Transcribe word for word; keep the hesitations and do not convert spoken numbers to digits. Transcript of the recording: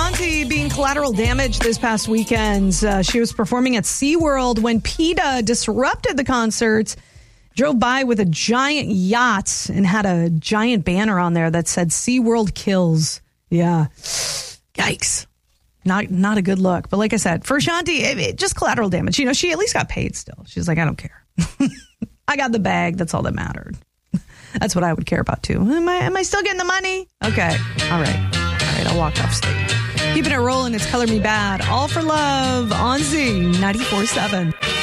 Shanti being collateral damage this past weekend. Uh, she was performing at SeaWorld when PETA disrupted the concerts, drove by with a giant yacht and had a giant banner on there that said SeaWorld kills. Yeah. Yikes. Not not a good look. But like I said, for Shanti, it, it, just collateral damage. You know, she at least got paid still. She's like, I don't care. I got the bag. That's all that mattered. That's what I would care about, too. Am I, am I still getting the money? Okay. All right. All right. I'll walk off stage. Keeping it rolling. It's Color Me Bad. All for Love on Z ninety-four seven.